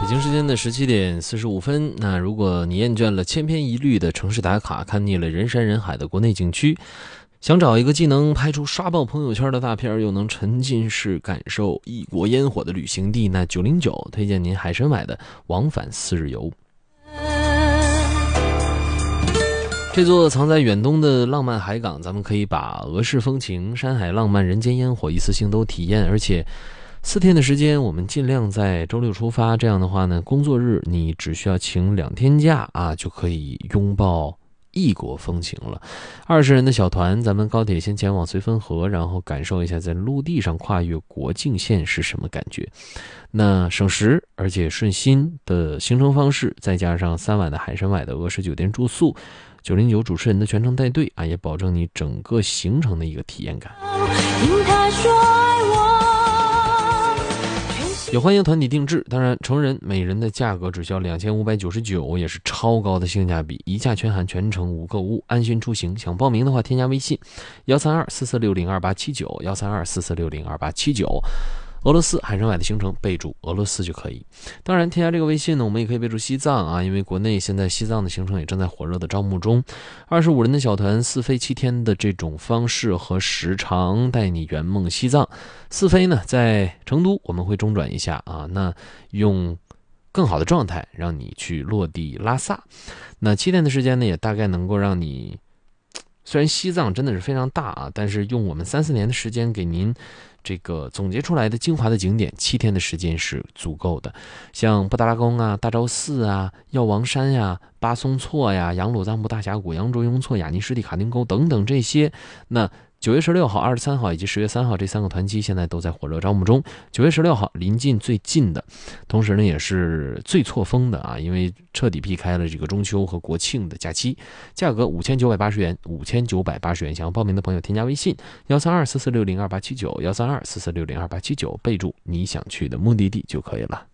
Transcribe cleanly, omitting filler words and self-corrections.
北京时间的17:45，那如果你厌倦了千篇一律的城市打卡，看腻了人山人海的国内景区，想找一个既能拍出刷爆朋友圈的大片，又能沉浸式感受异国烟火的旅行地，那909推荐您海参崴的往返4日游。这座藏在远东的浪漫海港，咱们可以把俄式风情、山海浪漫、人间烟火一次性都体验，而且4天的时间，我们尽量在周6出发。这样的话呢，工作日你只需要请2天假啊，就可以拥抱异国风情了。20人的小团，咱们高铁先前往绥芬河，然后感受一下在陆地上跨越国境线是什么感觉。那省时而且顺心的行程方式，再加上3晚的海参崴的俄式酒店住宿，909主持人的全程带队啊，也保证你整个行程的一个体验感。也欢迎团体定制，当然成人每人的价格只需要2599，也是超高的性价比，一价全含，全程无购物，安心出行。想报名的话，添加微信13244602879，13244602879。俄罗斯海参崴的行程备注俄罗斯就可以。当然添加这个微信呢，我们也可以备注西藏啊，因为国内现在西藏的行程也正在火热的招募中。25人的小团，4飞7天的这种方式和时长，带你圆梦西藏。4飞呢在成都我们会中转一下啊，那用更好的状态让你去落地拉萨。那7天的时间呢，也大概能够让你，虽然西藏真的是非常大啊，但是用我们3-4年的时间给您这个总结出来的精华的景点，7天的时间是足够的。像布达拉宫啊、大昭寺啊、药王山呀、巴松措呀、羊鲁藏布大峡谷、羊卓雍措、雅尼湿地卡丁沟等等这些，那9月16号、23号以及10月3号这3个团期现在都在火热招募中。9月16号临近最近的，同时呢也是最错峰的啊，因为彻底避开了这个中秋和国庆的假期。价格5980元，5980元。想要报名的朋友添加微信13244602879，13244602879，备注你想去的目的地就可以了。